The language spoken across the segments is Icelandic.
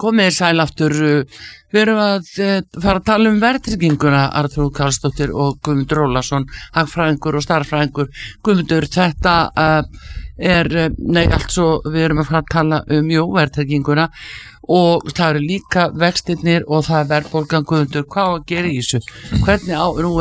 Komið sæl aftur, við erum að fara að tala verðtrygginguna, Arnþrúður Karlsdóttir og Guðmundur Ólafsson, hagfræðingur og starffræðingur. Guðmundur, þetta við erum að fara að tala verðtrygginguna og það eru líka vextirnir og það verðbólgan. Guðmundur, hvað á að gera í þessu? Hvernig nú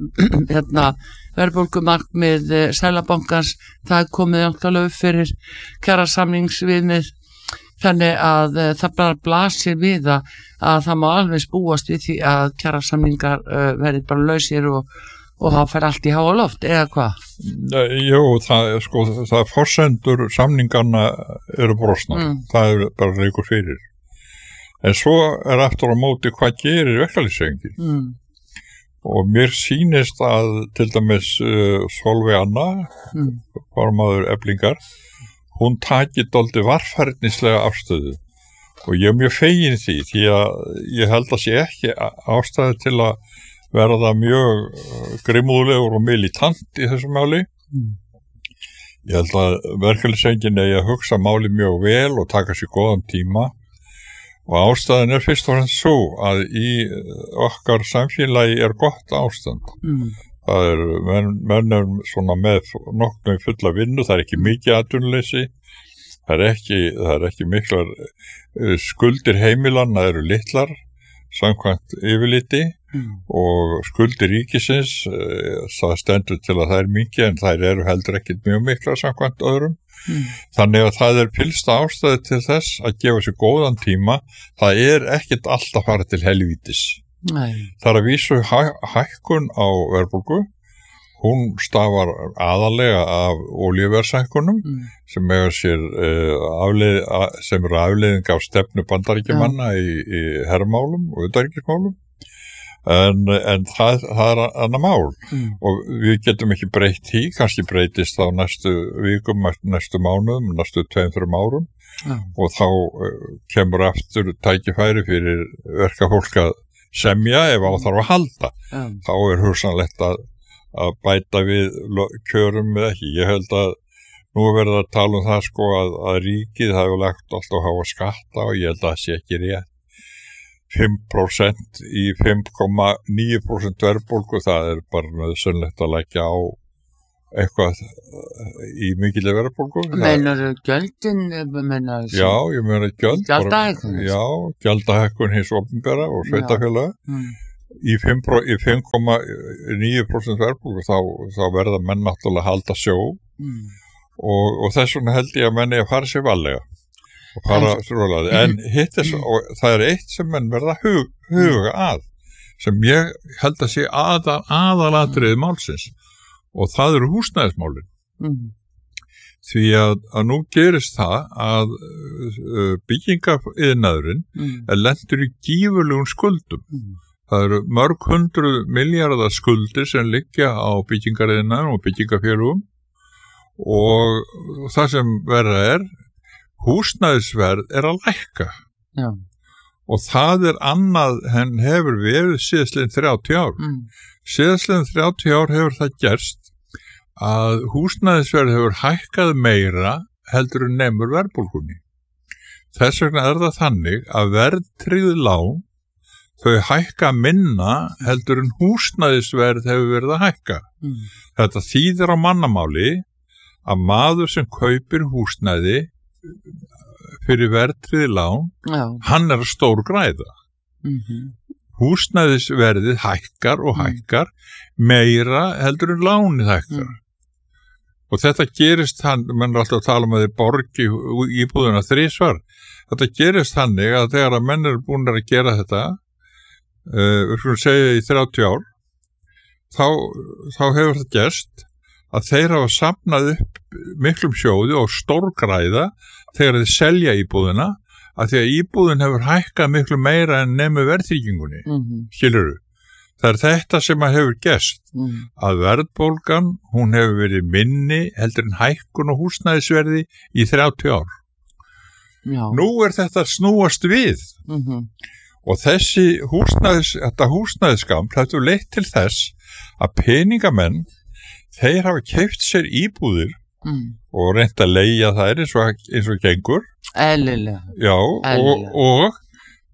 verðbólgumarkmið Seðlabankans, það komið áttalega upp fyrir kjarasamningsviðmið. Þannig að það bara blasir við að það má alveg búast við því að kjarasamningar verði bara lausir og það fer allt í háa loft, eða hvað? Jú, það forsendur samningarna eru brostnar, það bara leikur fyrir. En svo aftur á móti hvað gerir verkalýðshreyfingin. Og mér sýnist að til dæmis Sólveig Anna, formaður Eflingar, hún takið dálítið varfærnislega afstöðu og ég mjög fegin því að ég held að sé ekki ástæði til að verða mjög grimmúðlegur og militant í þessu máli. Ég held að verkalýðshreyfingin eigi að hugsa máli mjög vel og taka sér góðan tíma og ástæðan fyrst og fremst svo að í okkar samfélagi gott ástand. Það menn svona með nokkrum fulla vinnu, það ekki mikið atvinnuleysi, það ekki miklar skuldir heimilanna eru litlar, samkvæmt yfirliti og skuldir ríkisins, það stendur til að það mikið en þær eru heldur ekki mjög miklar samkvæmt öðrum. Þannig að það fyllsta ástæði til þess að gefa sér góðan tíma, það ekkert alltaf að fara til helvítis. Nei. Það að vísu hækkun á verðbólgu, hún stafar aðalega af olíuverðshækkunum sem sem eru afleiðing af stefnu Bandaríkjamanna í hermálum og utanríkismálum. En það annað mál og við getum ekki breytt því, kannski breytist á næstu vikum, næstu mánuðum, næstu 2-3 árum og þá kemur aftur tækifæri fyrir verkafólk að semja ef á þarf að halda. Þá hugsanlegt að bæta við kjörum eða ekki. Ég held að nú verið að tala það að ríkið hafi lagt alltaf háa skatta og ég held að það sé ekki rétt. 5% í 5,9% verðbólgu, það bara nauðsynlegt að leggja á eitthvað í mikilli verðbólgu. Meinarðu gjöldin? Já, ég meina gjöld. Gjaldahækkun? Já, gjaldahækkun hins opinbera og sveitafélaga. Í 5,9% verðbólgu þá verða menn náttúrulega að halda sjó og þess vegna held ég að menn að fara sér varlega. En hitt og það eitt sem menn verða huga að sem ég held að sé aðalatriði málsins og það eru húsnæðismálin. Því að nú gerist það að byggingariðnaðurinn lendur í gífurlegum skuldum. Það eru mörg 100 milljarða skuldir sem liggja á byggingariðnaðinn og byggingafélögum og það sem verða húsnæðisverð að lækka. Já. Og það annað en hefur verið síðastliðin 30 ár. Síðastliðin 30 ár hefur það gerst að húsnæðisverð hefur hækkað meira heldur en nemur verðbólgunni. Þess vegna það þannig að verðtryggð lán þau hækka minna heldur en húsnæðisverð hefur verið að hækka. Þetta þýðir á mannamáli að maður sem kaupir húsnæði fyrir verðtryggð lán, hann að stór græða. Húsnæðisverðið hækkar og hækkar meira heldur en lánið hækkar. Og þetta gerist menn alltaf að tala að þið borgi íbúðuna 3 svar. Þetta gerist þannig að þegar að menn búin að gera þetta, við skulum segja í 30 ár, þá hefur það gerst að þeir hafa safnað upp miklum sjóði og stórgræða þegar þeir selja íbúðina að því að íbúðin hefur hækkað miklu meira en nemi verðtryggingunni. Skilurðu? Það þetta sem að hefur gerst að verðbólgan, hún hefur verið minni heldur en hækkun og húsnæðisverði í 30 ár. Já. Nú þetta snúast við og þetta húsnæðisskam þetta leitt til þess að peningamenn þeir hafa keypt sér íbúðir og reynt að leigja þær eins og gengur. Eðlilega. Já, og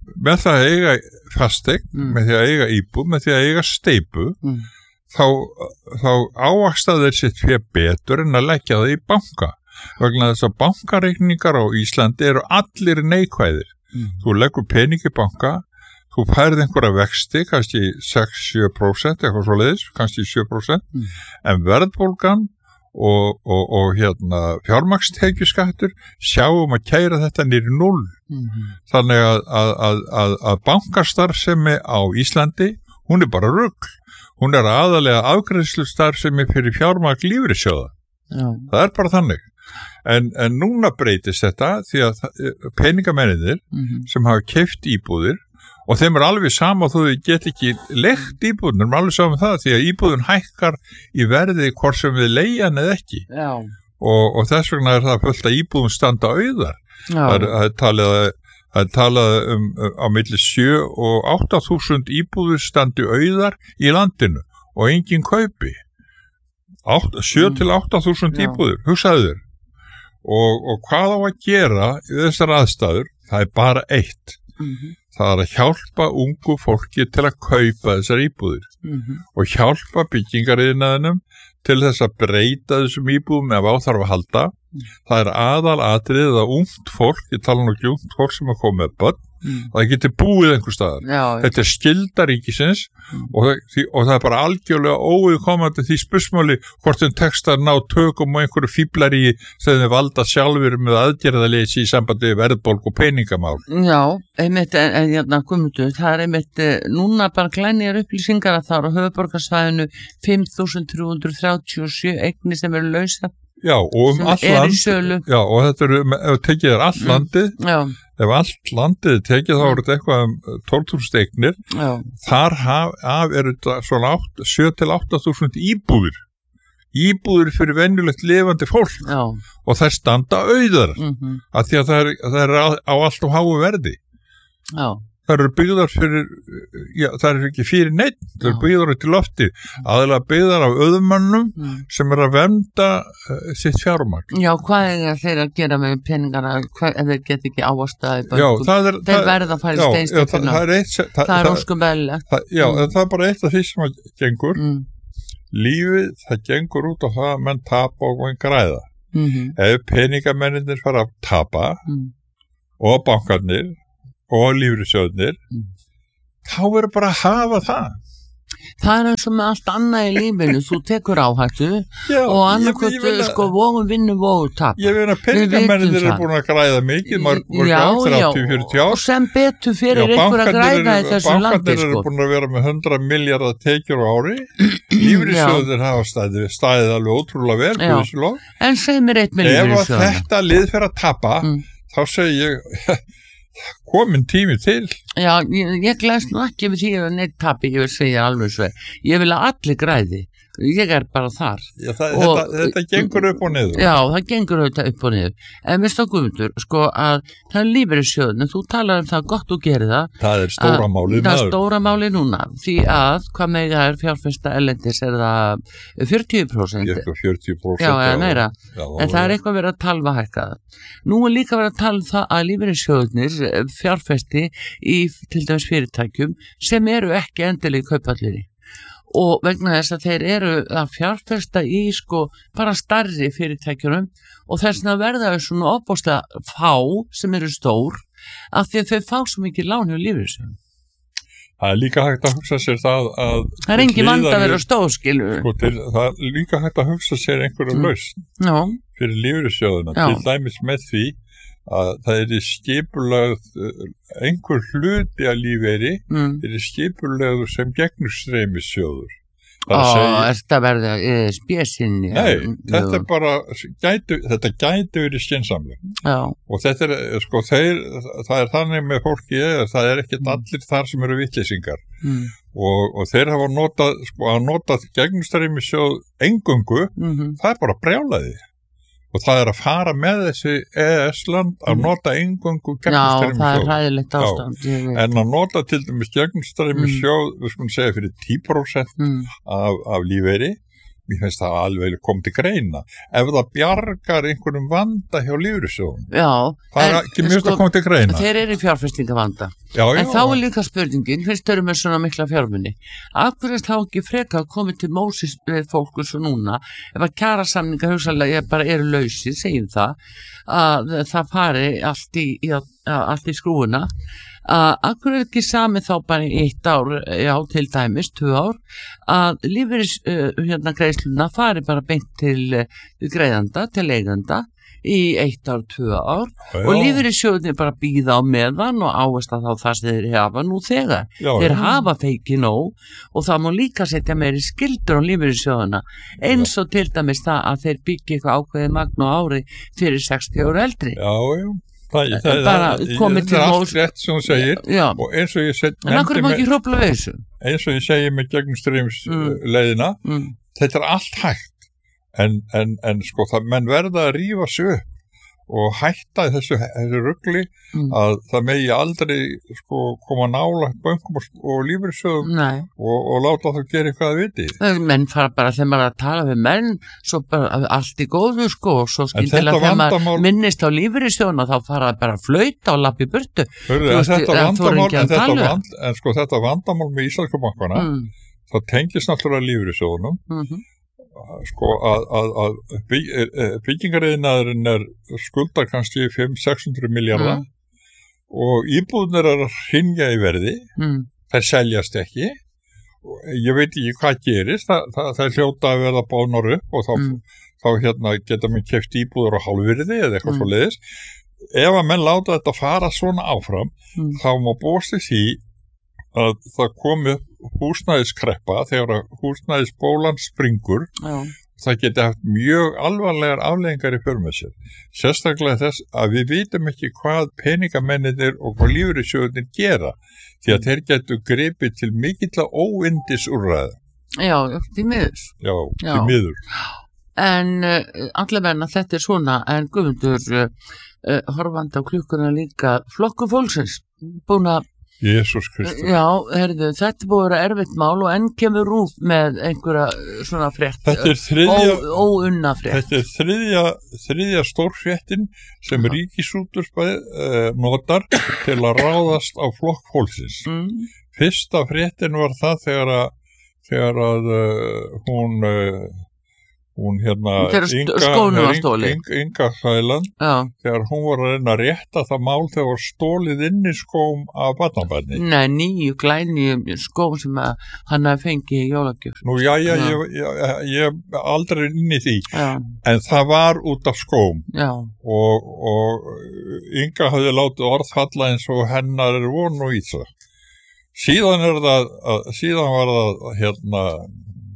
með það að eiga fasteign, með því að eiga íbúð, með því að eiga steypu, þá ávaksta þeir sitt fyrir betur en að leggja það í banka. Vegna þess að bankareikningar á Íslandi eru allir neikvæðir. Þú leggur pening í banka, þú færð einhverja vexti, kannski 6-7%, eitthvað svoleiðis, kannski 7%, en verðbólgan og fjármagnstekjuskattur sjáum að kæra þetta niður 0. Þannig að bankastarfsemi á Íslandi, hún er bara rugl. Hún er aðalega afgreiðslustarfsemi fyrir fjármagn lífeyrissjóða. Það er bara þannig. En núna breytist þetta því að peningamennir sem hafa keypt íbúðir og þeim er alveg sama þó þau get ekki leigt íbúðin, þeim er alveg sama það því að íbúðin hækkar í verði hvort sem við leigjan eða ekki. Og þess vegna er það fullt að íbúðin standa auðar. Það er talað á milli 7 og 8.000 íbúðir standi auðar í landinu og enginn kaupi. 7 til 8.000 íbúðir, hugsaðu þér. Og hvað á að gera í þessar aðstæður? Það er bara eitt. Það er að hjálpa ungu fólki til að kaupa þessar íbúðir og hjálpa byggingariðnaðinum til þess að breyta þessum íbúðum ef á þarf að halda. Það er aðalatriðið að ungt fólk, ég tala nú ekki ungt fólk sem að koma með börn, það getur búið einhver staðar. Þetta er skylda ríkisins og það er bara algjörlega óviðkomandi því spursmáli hvort þeim tekst að ná tökum og einhverju fíblari sem þeim valda sjálfur með aðgerðaleysi í sambandi verðbólg og peningamál. Já, einmitt, en Guðmundur, það er einmitt núna bara glænýjar upplýsingar að það á höfuðborgarsvæðinu 5.337 eignir sem eru lausar. Já, og allt land, já, og þetta ef tekið er allt landið, ef allt landið tekið þá eru þetta eitthvað 12.000 eignir, þar eru þetta svona 7 til 8.000 íbúðir fyrir venjulegt lifandi fólk og þær standa auðar, af því að það er á allt og háu verði. Það eru byggðar fyrir, það eru ekki fyrir neitt, það eru byggðar út í lofti, aðalega byggðar af auðmönnum sem eru að vernda sitt fjármagn. Já, hvað er þeir að gera með peningana ef þeir get ekki ávastaði böngum? Þeir verða að fara í steinstökuna. Það er óskumbæðilegt. Já, það er bara eitt af því sem að gengur. Lífið, það gengur út á það að menn tapa og menn græða. Ef peningamennir fara að tapa og bankarnir og lífeyrissjóðnir, þá verður bara að hafa það. Það er eins og með allt annað í lífinu, þú tekur áhættu og annarkvæmt vógun vinnu vógu tap. Ég veit að peningamennir eru búin að græða mikið, mörg 30-40 ár. Og sem betur fyrir einhver að græða í þessu landi. Bankarnir eru búin að vera með 100 miljardar tekjur á ári, lífeyrissjóðir hafa staðið alveg ótrúlega vel. En seg mér eitt með lífeyrissjóðina. Ef þetta lið fer að tapa, þá segi ég komin tími til. Já, ég glæst nú ekki við því að neitt tapi, ég vil segja alveg svo. Ég vil að allir græði. Ég er bara þar. Já, þetta gengur upp og niður. Já, það gengur auðvitað upp og niður. En mér stóð Guðmundur, að það er lífeyrissjóðin, þú talar um það gott og gerir það. Það er stóra málið. Það er stóra málið núna, því að hvað með það er fjárfesta erlendis, er það 40%? 40%. Já, eða meira. En það er eitthvað verið að talva hækkað. Nú er líka verið að tala það að lífeyrissjóðinir fjárfesti í til dæmis fyrirtækjum sem eru ekki endilega í kaupallinni. Og vegna þess að þeir eru að fjárfesta í bara starri fyrirtækjunum og þess að verða þau svona opbóðslega fá sem eru stór af því að þau fá svo mikið lán hjá lífeyrissjóðum. Það er líka hægt að hugsa sér það að það er engin vandi að vera stór, skilur. Það er líka hægt að hugsa sér einhverja lausn fyrir lífeyrissjóðuna, til dæmis með því að það er skipulagð einhver hluti að lífeyri er skipulagður sem gegnumstreymissjóður. Þetta verða spésinni. Nei, þetta er bara þetta gæti verið skynsamlega. Og þetta er það er þannig með fólki það er ekkert allir þar sem eru vitleysingar. Og þeir hafa notað gegnumstreymissjóð eingöngu, það er bara brjálæði. Og það er að fara með þessi EES-land að nota eingöngu gegnumstreymissjóð. Já, það er hræðilegt ástand. En að nota til dæmis gegnumstreymissjóð, við skulum segja fyrir 10% af lífeyri, mér finnst það alveg komið til greina ef það bjargar einhverjum vanda hjá lífeyrissjóðum. Það er ekki mjög að koma til greina. Þeir eru í fjárfestingavanda. En þá er líka spurningin, fyrst eru með svona mikla fjármuni, af hverju þá ekki frekar komið til mósis við fólku svo núna, ef að kjarasamningar hugsanlega bara eru lausir, segjum það, að það fari allt í skrúuna, af hverju er ekki samið þá bara í 1 ár, já til dæmis 2 ár, að lífeyris greiðsluna fari bara beint til greiðanda, til eiganda í 1 ár, 2 ár og lífeyrissjóðirnir bara bíða á meðan og áhersla þá það sem þeir hafa nú þegar. Þeir hafa feikið nóg og það má líka setja meiri skyldur á lífeyrissjóðina eins og til dæmis það að þeir byggja eitthvað ákveðið magn á ári fyrir 60 ára eldri. Það er allt rétt sem þú segir og eins og ég segi en akkur má ekki hrófla við þessu eins og ég segi með gegnumstreymisleiðina þetta er allt hægt en sko það menn verða að rífa sig upp og hætta þessu rugli að það megi aldrei sko koma nálægt bönkum og lífeyrissjóðum og láta það gera eitthvað að viti. Menn fara bara þegar maður að tala við menn svo bara allt í góðu sko og svo skyndilega þegar maður minnist á lífeyrissjóðuna þá fara bara að flauta og lappa í burtu. En sko þetta vandamál með íslensku bankana það tengist náttúrulega lífeyrissjóðunum sko að byggingariðnaðurinn skuldar kannski 500-600 milljarða og íbúðnir að hrynja í verði þær seljast ekki ég veit ekki hvað gerist það hljóta að verða bánar upp og þá geta mér keypt íbúður á hálfvirði eða eitthvað svo leiðis ef að menn láta þetta fara svona áfram þá má búast því að það komi húsnæðiskreppa þegar húsnæðisbólan springur það geti haft mjög alvarlegar afleiðingar í för með sér sérstaklega þess að við vitum ekki hvað peningamennir og hvað lífeyrissjóðirnir gera því að þeir getu gripið til mikilla óyndisúrræða því miður en allavega þetta er svona en Guðmundur horfandi á klukkuna líka Flokkur fólksins búin að Jesús Kristur. Þetta er búið að vera erfitt mál og enn kemur RÚV með einhverja svona frétt. Þetta er óunna frétt. Þetta er þriðja stórfréttin sem Ríkisútvarpið notar til að ráðast á Flokk fólksins. Fyrsta fréttin var það þegar að hún Inga Sæland þegar hún var að reyna að rétta það mál þegar var stólið inn í skóm af barnabarni. Nei, 9 glænýjum skóm sem hann hafi fengið í jólagjöf. Nú, ég aldrei inn í því en það var út af skóm og Inga hafði látið orð falla eins og hennar von og í það. Síðan var það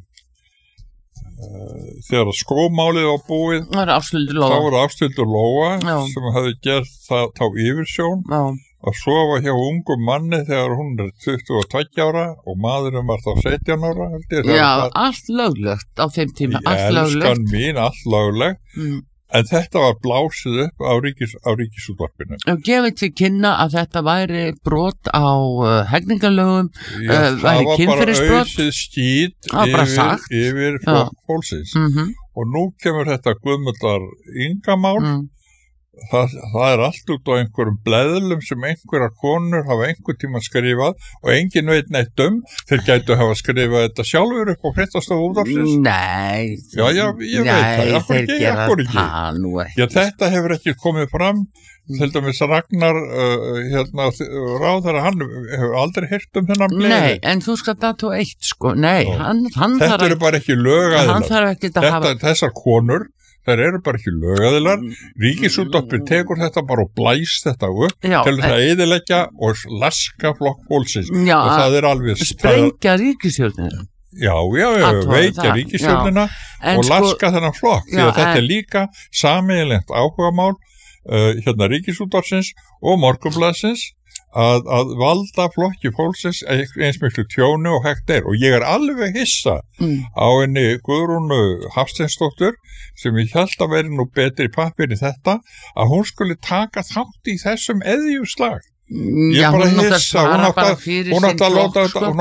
þegar skómálið var búið þá var Ásthildur Lóa sem hefði gert þá yfirsjón að sofa hjá ungum manni þegar hún er 22 ára og maðurinn var þá 17 ára allt löglegt á þeim tíma elskan mín, allt löglegt en þetta var blásið upp á Ríkisútvarpinu og gefið til kynna að þetta væri brot á hegningarlögum væri kynferðisbrot það var bara auðsið skít yfir Flokk fólksins og nú kemur þetta Guðmundar Ingamál það er allt út á einhverjum bleðlum sem einhverjar konur hafa einhver tíma skrifað og engin veit neitt þeir gætu hafa skrifað þetta sjálfur upp á fréttastofu útvarpsins Nei ég veit það ekki þetta hefur ekki komið fram til dæmis Ragnar ráðherra hann hefur aldrei heyrt þennan bleði Nei, en þú skal dato eitt sko þetta eru bara ekki lögaðilar þessar konur þær eru bara ekki lögaðilar Ríkisútvarpið tekur þetta bara og blæst þetta upp til þess að eyðileggja og laska Flokk fólksins og það er alveg sprengja ríkisstjórnina veikja ríkisstjórnina og laska þennan flokk því að þetta er líka sameiginlegt áhugamál Ríkisútvarpsins og Morgunblaðsins að valda Flokki fólksins eins miklu tjónu og hægt og ég er alveg hissa á henni Guðrúnu Hafsteinsdóttur sem ég held að veri nú betri pappir í þetta að hún skuli taka þátt í þessum eðjuslag ég bara hissa hún átti að láta þetta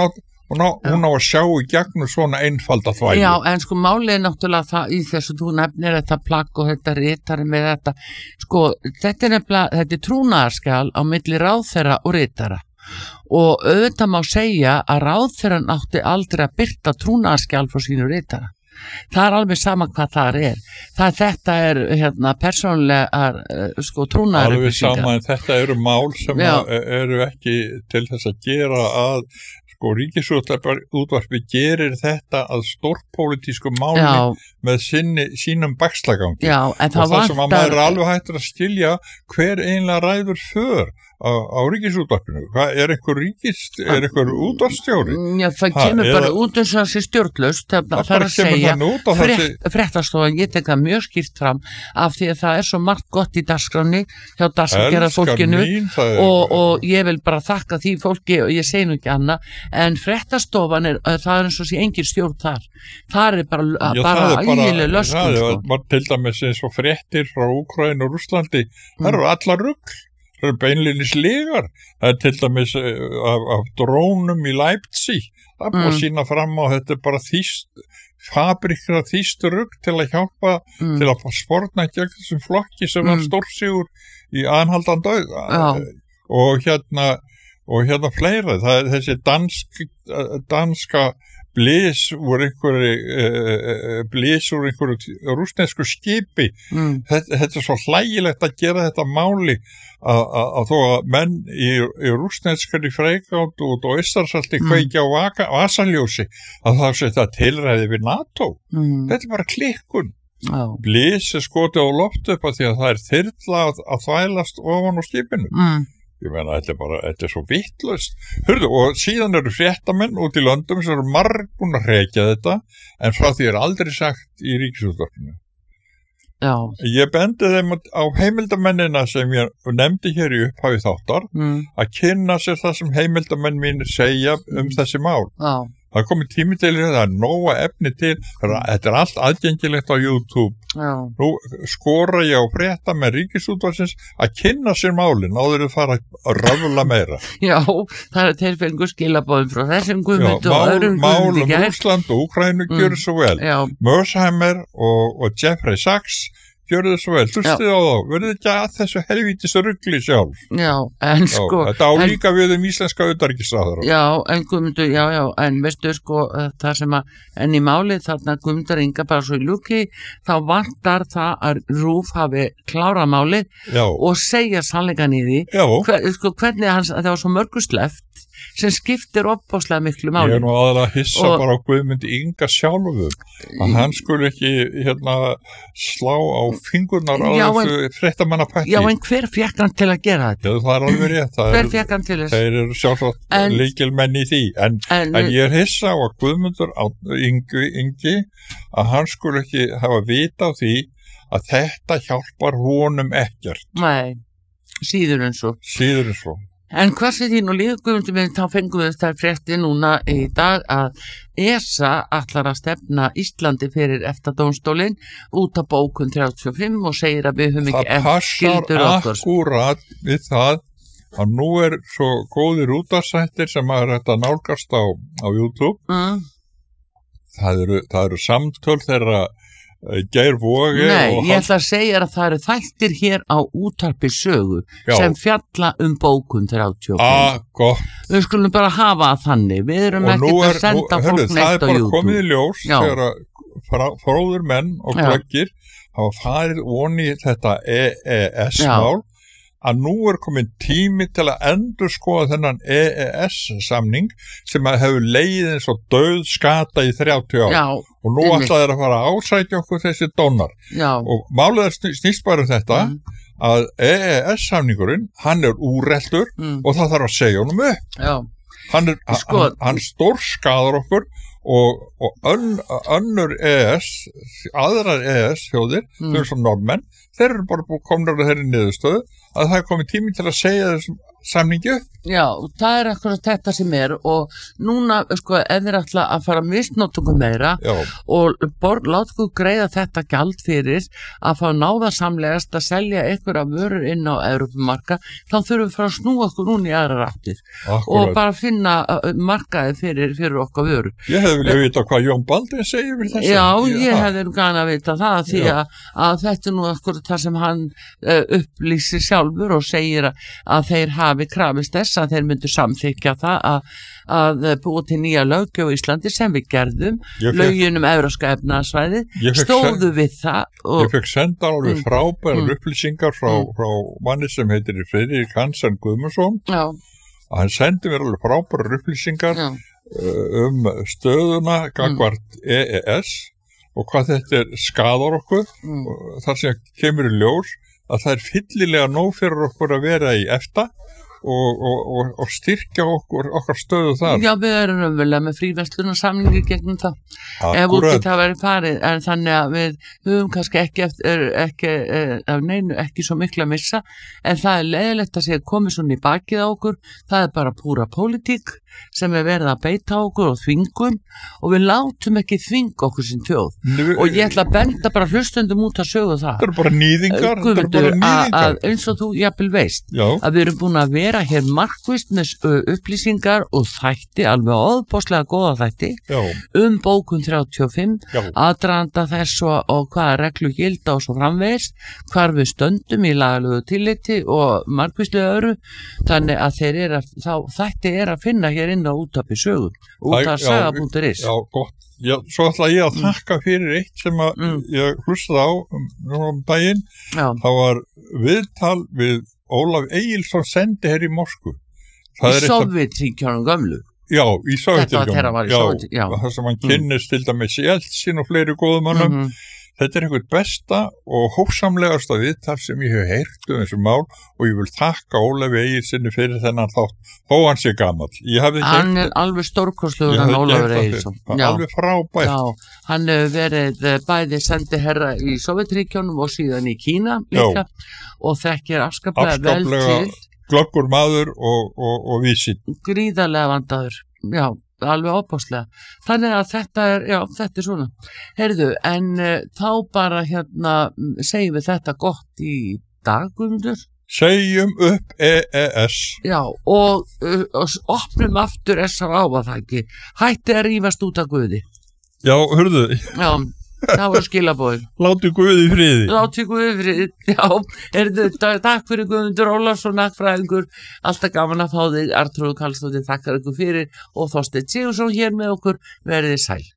hún á að sjá í gegnum svona einfalda þvælu. Já, en sko málið náttúrulega það í þessu þú nefnir þetta plagg og þetta ritari með þetta, sko þetta er trúnaðarskjal á milli ráðherra og ritara og auðvitað má segja að ráðherran átti aldrei að birta trúnaðarskjal frá sínu ritara. Það er alveg sama hvað það er. Þetta er persónulega sko trúnaðarupplýsingar. Alveg sama, en þetta eru mál sem eru ekki til þess að gera að sko Ríkisútvarpið gerir þetta að stórpólitísku máli með sínum bakslagangi. Já, en það sem að maður er alveg hættur að skilja hver einlega ræður för á Ríkisútvarpinu. Er einhver útvarpsstjóri? Já, það kemur bara út eins og þessi stjórnlaust. Það er að segja, fréttastofan, ég tek það mjög skýrt fram af því að það er svo margt gott í dagskráni hjá dagskrárgerðar fólkinu og ég vil bara þakka því fólki og ég segi nú ekki annað, en fréttastofan það er eins og sé engin stjórn þar. Það er bara ægileg löskun. Það var til dæmis eins og fréttir frá Úkraínu og Rússlandi, það eru allar rugl. Það eru beinleinis legar. Það er til dæmis af drónum í Leipzig. Það búið að sína fram á þetta er bara fabrikra þýsturugg til að hjálpa til að sporna gegn þessum flokki sem var stórsigur í anhaldan dauð. Og hérna fleira. Það er þessi danska blís úr einhverju rússnesku skipi. Þetta er svo hlægilegt að gera þetta máli að þó að menn í rússneskari freigátt og Eystrasalti kveikja á vasaljósi að það setja tilræði við NATO. Þetta er bara klikkun. Blís er skotið á loft upp að því að það er þyrla að þvælast ofan á skipinu. Ég meina, þetta er svo vitlaust. Hörðu, og síðan eru fréttamenn út í löndum sem eru margbúin að hrekja þetta, en frá því er aldrei sagt í Ríkisútvarpinu. Já. Ég bendi þeim á heimildamennina sem ég nefndi hér í upphafi þáttar, að kynna sér það sem heimildamenn mínir segja þessi mál. Já. Það er komið tími til það er nóga efni til, þetta er allt aðgengilegt á YouTube. Já. Nú skora ég á frétta með Ríkisútvarpsins að kynna sér málin áður að fara að röfla meira. Já, það er þeir fengur skilabóðum frá þessum Guðmundur og öðrum Guðmundur. Mál Rússland og Úkraínu gjör svo vel. Mersheimer og Jeffrey Sachs gjörðu þið svo vel, hlustið á þá, verðið ekki að þessu helvítis rugli sjálf. Já, en sko... Þetta á líka við íslenska utanríkisráðherra. Já, en Guðmundur, en veistu sko, það sem en í málið þarna Guðmundur Inga bara svo í lúki, þá vantar það að RÚV hafi klárað málið og segja sannleikann í því. Hvernig það var svo mörgu sleppt sem skiptir opbáslega miklu máli. Ég er nú aðalega hissa bara á Guðmundi Inga sjálfum að hann skulle ekki slá á fingurnar á þessu fréttamannapakki. Já, en hver fékk hann til að gera þetta? Já, það er alveg rétt. Hver fékk hann til þess? Þeir eru sjálfsagt lykilmenn í því. En ég er hissa á að Guðmundur Ingi að hann skulle ekki hafa vita á því að þetta hjálpar honum ekkert. Nei, síður en svo. En hvað sé því nú líka Guðmundur minn, þá fengum við þær frétti núna í dag að ESA ætlar að stefna Íslandi fyrir EFTA-dómstólinn út af bókun 35 og segir að við höfum ekki skyldur okkur. Það passar akkurat við það að nú er svo góðir útvarpsþættir sem er þetta nálgast á YouTube. Það eru samtöl þeirra Geir Voge. Nei, ég ætla að segja að það eru þættir hér á Útvarpi sögu sem fjalla bókun 35. Gott. Við skulum bara hafa það þannig. Við erum ekkert að senda fólk neitt á YouTube. Það er bara komið í ljós þegar fróður menn og glöggir hafa farið onni í þetta EES-mál að nú er komin tími til að endurskoða þennan EES-samning sem hefur legið eins og dauð skata í 30 ár. Og nú ætla þeir að fara að ásækja okkur þessi dónar. Og málið snýst bara þetta að EES-samningurinn, hann er úreltur og það þarf að segja honum upp. Hann stórskaðar okkur og önnur EES, aðrar EES-þjóðir, þau eru svo norðmenn, þeir eru bara komnir á þeirri niðurstöðu að það er komið tími til að segja þessum samningi upp. Já, það akkurat þetta sem og núna, sko, ef þeir ætla að fara að misnóta meira og láta þú greiða þetta gjald fyrir að fá náðarsamlegast að selja einhverja vörur inn á Evrópumarka, þá þurfum við fara að snúa okkur núna í aðrar áttir og bara finna markaði fyrir okkar vörur. Ég hefði viljað vita hvað Jón Baldvin segir við þessu. Já, ég hefði gana að vita það því að þetta nú akkurat það sem hann upplýsir sjálfur og segir að þeir hafi krafist þess að þeir myndu samþykja það að búa til nýja löggjöf á Íslandi sem við gerðum, lögin evrópska efnahagssvæði, stóðu við það. Ég fekk senda alveg frábærar upplýsingar frá manni sem heitir Friðrik Hansen Guðmundsson. Hann sendi mér alveg frábærar upplýsingar stöðuna gagnvart EES og hvað þetta skadar okkur, þar sem kemur í ljós að það fyllilega nóg fyrir okkur að vera í EFTA og styrkja okkar stöðu þar. Já, við erum raunverulega með fríverslunarsamningi gegnum það. Ef út í það verið farið, en þannig að við höfum kannski ekki svo miklu að missa, en það leiðilegt að segja komið svona í bakið á okkur, það bara púra pólitík sem verið að beita okkur og þvingum og við látum ekki þvinga okkur sem þjóð. Og ég ætla að benda bara hlustundum út að sögu það. Það eru bara nýðingar. Guðmundur, að eins og þú jafnvel veist, að við erum búin að vera hér markvisst með upplýsingar og þætti, alveg óðbóðslega góða þætti, bókun 35, aðdraganda þess og hvaða reglu gilda og svo framvegis, hvar við stöndum í lagalegu tilliti og markvistlega öru, þannig að þætti að finna hér inn á útvarpi sögu, útvarpsaga.is. Já, gott. Svo ætla ég að þakka fyrir eitt sem ég hlustaði á daginn. Það var viðtal við Ólaf Egilsson sendiherra í Moskvu. Í Sovétríkjunum gömlu. Já, í Sovétríkjunum. Já, það sem hann kynnist til dæmis Jeltsin og fleiri góðumönnum. Þetta einhvern besta og hófsamlegasta viðtal sem ég hef heyrt þessu mál og ég vil þakka Ólafi Egilssyni fyrir þennan þátt, þó hann sé gamall. Hann alveg stórkostlegur, hann Ólafur Egilsson. Alveg frábært. Já, hann hefur verið bæði sendiherra í Sovétríkjunum og síðan í Kína líka og þekkir afskaplega vel til. Glöggur maður og vísinn. Gríðarlega vandaður, já. Alveg óbáslega. Þannig að þetta er svona. Heyrðu, en þá bara segjum við þetta gott í dag, Guðmundur. Segjum upp EES. Já, og opnum aftur S.A. var það ekki. Hætti að rífast út af Guði. Já, hörðu. Já, það var skilabóðin. Láti Guði í friði. Takk fyrir Guðmundur Ólafsson, fræðingur, alltaf gaman að fá þig. Arnþrúður Karlsdóttir þakkar ykkur fyrir og Þorsteinn Sigurðsson hér með okkur, verið sæl.